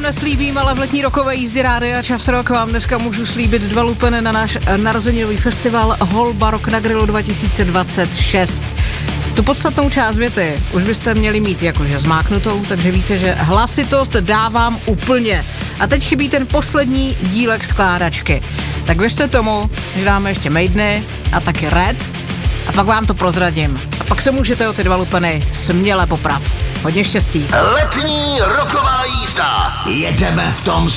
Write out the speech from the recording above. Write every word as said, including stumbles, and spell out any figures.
neslíbím, ale v letní rokové jízdě Rádia Čas Rock vám dneska můžu slíbit dva lupeny na náš narozeninový festival Holba Rock na grilu dva tisíce dvacet šest. Tu podstatnou část věty už byste měli mít jakože zmáknutou, takže víte, že hlasitost dávám úplně. A teď chybí ten poslední dílek skládačky. Tak věřte tomu, že dáme ještě Maideny a taky Red a pak vám to prozradím. A pak se můžete o ty dva lupeny směle poprat. Hodně štěstí. Letní roková jízda. Jedeme v tom